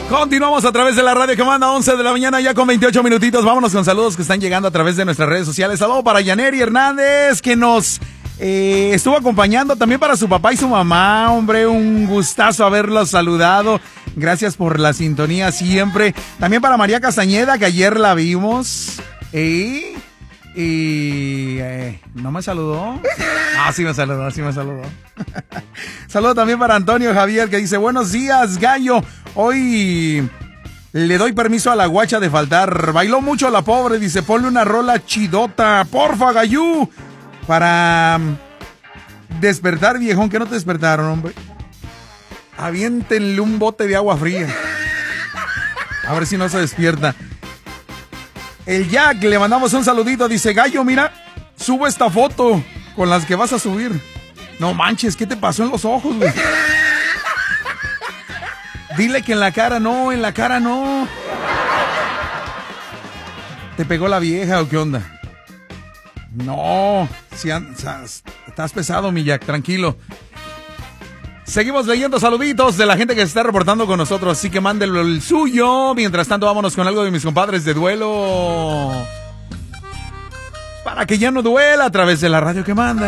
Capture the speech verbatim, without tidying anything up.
Continuamos a través de la radio que manda once de la mañana ya con veintiocho minutitos. Vámonos con saludos que están llegando a través de nuestras redes sociales. Saludo para Yaneri Hernández que nos eh, estuvo acompañando. También para su papá y su mamá. Hombre, un gustazo haberlos saludado. Gracias por la sintonía siempre. También para María Castañeda que ayer la vimos. ¿Eh? Y eh, ¿no me saludó? Ah, sí me saludó, sí me saludó. Saludo también para Antonio Javier que dice: buenos días, gallo. Hoy le doy permiso a la guacha de faltar. Bailó mucho la pobre, dice, ponle una rola chidota, porfa, gallú. Para despertar, viejón, que no te despertaron, hombre. Aviéntenle un bote de agua fría. A ver si no se despierta. El Jack, le mandamos un saludito. Dice: gallo, mira, subo esta foto con las que vas a subir. No manches, ¿qué te pasó en los ojos, güey? Dile que en la cara no, en la cara no. ¿Te pegó la vieja o qué onda? No, si an- estás pesado, mi Jack, tranquilo. Seguimos leyendo saluditos de la gente que se está reportando con nosotros, así que mándenlo el suyo. Mientras tanto, vámonos con algo de mis compadres de Duelo. Para que ya no duela a través de la radio que manda.